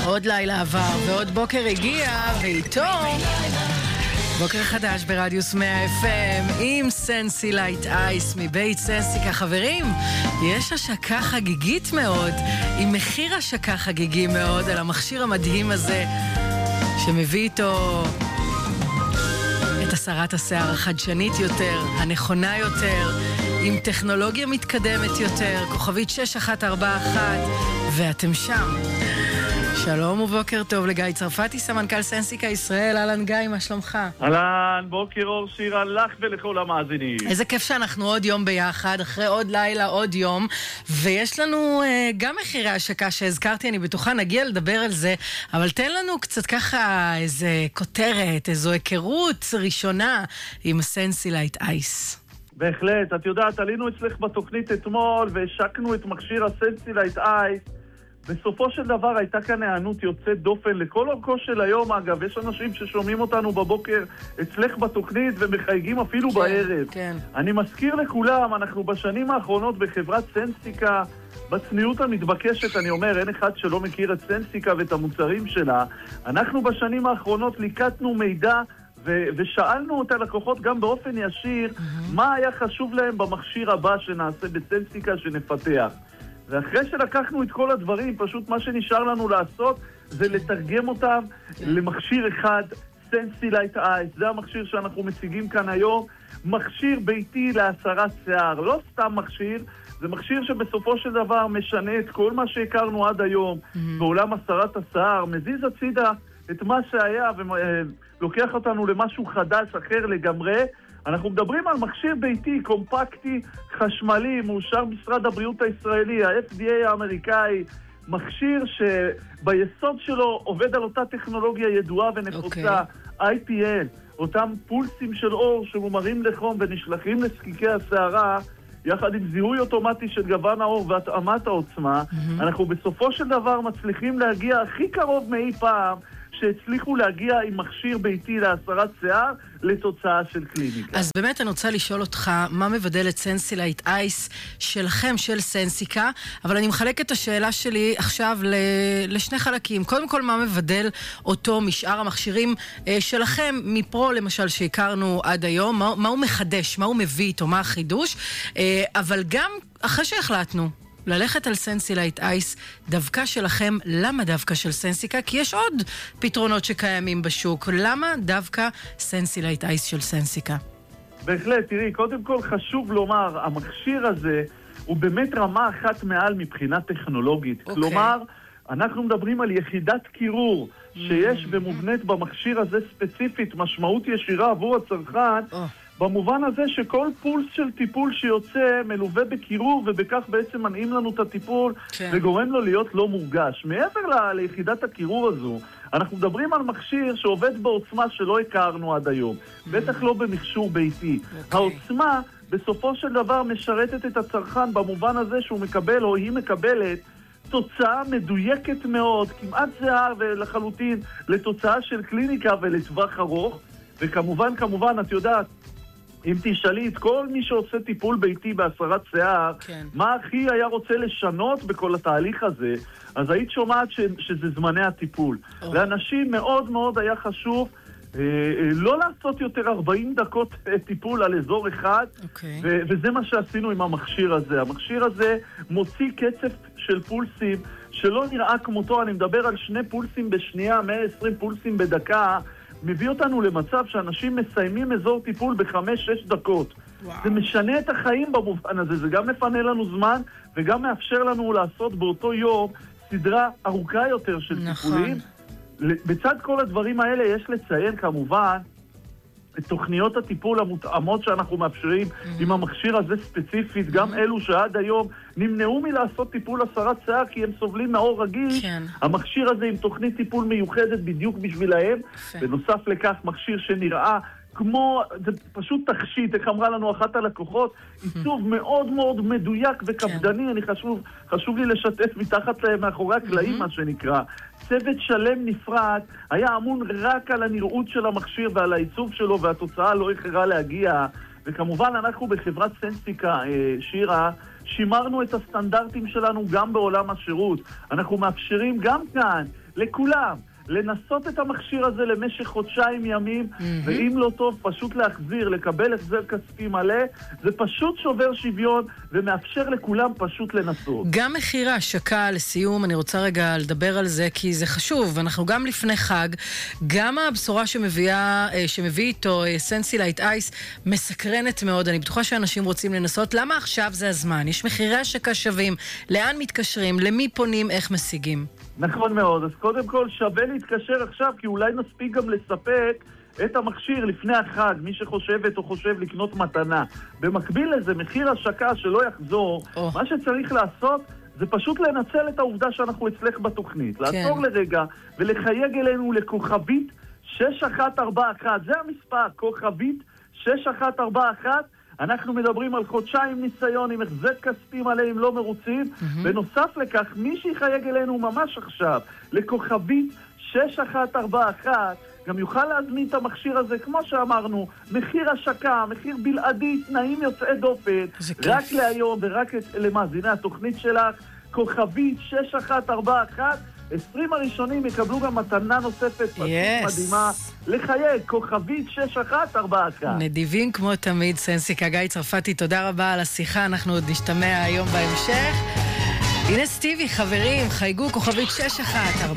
עוד לילה עבר ועוד בוקר הגיע, ואיתו בוקר חדש ברדיוס 100 FM עם סנסי לייט אייס מבית סנסיקה. חברים, יש השקה חגיגית מאוד, עם מחיר השקה חגיגי מאוד על המכשיר המדהים הזה שמביא איתו את הסרת השיער החדשנית יותר, הנכונה יותר, עם טכנולוגיה מתקדמת יותר, כוכבית 6141, ואתם שם. שלום ובוקר טוב לגיא צרפתי, סמנכ"ל סנסיקה ישראל. אהלן גיא, מה שלומך? אהלן, בוקר אור שירה לך ולכל המאזינים. איזה כיף שאנחנו עוד יום ביחד, אחרי עוד לילה, עוד יום, ויש לנו גם מחירי השקה שהזכרתי, אני בטוחה נגיע לדבר על זה, אבל תן לנו קצת ככה איזה כותרת, איזו היכרות ראשונה עם סנסי לייט אייס. בהחלט, את יודעת, עלינו אצלך בתוכנית אתמול והשקנו את מכשיר הסנסי לייט אייס. בסופו של דבר הייתה כאן הענות יוצאת דופן לכל אורכו של היום. אגב, יש אנשים ששומעים אותנו בבוקר אצלך בתוכנית ומחייגים אפילו בערב. כן. אני מזכיר לכולם, אנחנו בשנים האחרונות בחברת סנסיקה, בצניעות המתבקשת, אני אומר, אין אחד שלא מכיר את סנסיקה ואת המוצרים שלה. אנחנו בשנים האחרונות ליקטנו מידע ושאלנו את הלקוחות גם באופן ישיר מה היה חשוב להם במכשיר הבא שנעשה בסנסיקה שנפתח. ואחרי שלקחנו את כל הדברים, פשוט מה שנשאר לנו לעשות זה לתרגם אותם למכשיר אחד, סנסי לייט אייס. זה המכשיר שאנחנו מציגים כאן היום, מכשיר ביתי להסרת שיער. לא סתם מכשיר, זה מכשיר שבסופו של דבר משנה את כל מה שהכרנו עד היום בעולם הסרת השיער, מזיז הצידה את מה שהיה ולוקח אותנו למשהו חדש, אחר לגמרי. אנחנו מדברים על מכשיר ביתי, קומפקטי, חשמלי, מאושר משרד הבריאות הישראלי, ה-FDA האמריקאי, מכשיר שביסוד שלו עובד על אותה טכנולוגיה ידועה ונפוצה, IPL, אותם פולסים של אור שמומרים לחום ונשלחים לזקיקי השערה, יחד עם זיהוי אוטומטי של גוון האור והתאמת העוצמה. אנחנו בסופו של דבר מצליחים להגיע הכי קרוב מאי פעם שהצליחו להגיע עם מכשיר ביתי להסרת שיער לתוצאה של קליניקה. אז באמת אני רוצה לשאול אותך, מה מבדל את סנסי לייט אייס שלכם, של סנסיקה? אבל אני מחלק את השאלה שלי עכשיו לשני חלקים. קודם כל, מה מבדל אותו משאר המכשירים שלכם, מפרו למשל שהכרנו עד היום? מה הוא מחדש? מה הוא מביא איתו? מה החידוש? אבל גם אחרי שהחלטנו ללכת על סנסי לייט אייס, דווקא שלכם, למה דווקא של סנסיקה? כי יש עוד פתרונות שקיימים בשוק. למה דווקא סנסי לייט אייס של סנסיקה? בהחלט, תראי, קודם כל חשוב לומר, המכשיר הזה הוא באמת רמה אחת מעל מבחינה טכנולוגית. כלומר, אנחנו מדברים על יחידת קירור שיש במובנית במכשיר הזה ספציפית משמעות ישירה עבור הצרכן, במובן הזה שכל פולס של טיפול שיוצא מלווה בקירור, ובכך בעצם מנעים לנו את הטיפול וגורם לו להיות לא מורגש. מעבר ליחידת הקירור הזו, אנחנו מדברים על מכשיר שעובד בעוצמה שלא הכרנו עד היום, בטח לא במכשור ביתי. העוצמה בסופו של דבר משרתת את הצרכן במובן הזה שהוא מקבל או היא מקבלת תוצאה מדויקת מאוד, כמעט זהה ולחלוטין לתוצאה של קליניקה ולטווח ארוך. וכמובן, את יודעת, אם תשאלי את כל מי שעושה טיפול ביתי בהסרת שיער, מה הכי היה רוצה לשנות בכל התהליך הזה, אז היית שומעת שזה זמני הטיפול. לאנשים מאוד מאוד היה חשוב לא לעשות יותר 40 דקות טיפול על אזור אחד, וזה מה שעשינו עם המכשיר הזה. המכשיר הזה מוציא קצב של פולסים שלא נראה כמותו. אני מדבר על 2 פולסים בשנייה, 120 פולסים בדקה, מביא אותנו למצב שאנשים מסיימים אזור טיפול ב5-6 דקות. זה משנה את החיים במובן הזה, זה גם מפנה לנו זמן וגם מאפשר לנו לעשות באותו יום סדרה ארוכה יותר של טיפולים. בצד כל הדברים האלה יש לציין כמובן את תוכניות הטיפול המותאמות שאנחנו מאפשרים עם המכשיר הזה ספציפית, גם אלו שעד היום נמנעו מלעשות טיפול הסרת שיער כי הם סובלים מאור רגיל. המכשיר הזה עם תוכנית טיפול מיוחדת בדיוק בשבילהם. בנוסף לכך, מכשיר שנראה כמו, זה פשוט תכשיט, איך אמרה לנו אחת הלקוחות, עיצוב מאוד מאוד מדויק וקפדני. אני חשוב לי לשתף מתחת מאחורי הקלעים, מה שנקרא. צוות שלם נפרד היה אמון רק על הנראות של המכשיר ועל העיצוב שלו, והתוצאה לא איחרה להגיע. וכמובן אנחנו בחברת סנסיקה, שירה, שימרנו את הסטנדרטים שלנו גם בעולם השירות. אנחנו מאפשרים גם כאן, לכולם, לנסות את המכשיר הזה למשך חודשיים ימים, ואם לא טוב, פשוט להחזיר, לקבל החזר כספי מלא, זה פשוט שובר שוויון, ומאפשר לכולם פשוט לנסות. גם מחיר ההשקה, לסיום, אני רוצה רגע לדבר על זה, כי זה חשוב, אנחנו גם לפני חג, גם הבשורה שמביא איתו סנסילייט אייס, מסקרנת מאוד, אני בטוחה שאנשים רוצים לנסות, למה עכשיו זה הזמן? יש מחירי השקה שווים, לאן מתקשרים, למי פונים, איך משיגים? נכון מאוד, אז קודם כל שווה להתקשר עכשיו, כי אולי נספיק גם לספק את המכשיר לפני החג, מי שחושבת או חושב לקנות מתנה. במקביל לזה, מחיר השקה שלא יחזור, מה שצריך לעשות זה פשוט לנצל את העובדה שאנחנו אצלך בתוכנית. לעצור לרגע ולחייג אלינו לכוכבית 6141, זה המספר, כוכבית 6141, אנחנו מדברים על חודשיים ניסיון עם החזר כספי מלא אם לא מרוצים, בנוסף לכך, מי שיחייג אלינו ממש עכשיו, לכוכבית 6141, גם יוכל להזמין את המכשיר הזה, כמו שאמרנו, מחיר השקה, מחיר בלעדי, תנאים יוצאי דופן, רק להיום ורק למאזיני התוכנית שלך, כוכבית 6141, 20 הראשונים יקבלו גם מתנה נוספת מדהימה לחייג, כוכבית 6141. נדיבים כמו תמיד, סנסיקה. גיא צרפתי, תודה רבה על השיחה, אנחנו עוד נשתמע היום בהמשך. הנה סטיבי, חברים, חייגו כוכבית 6141.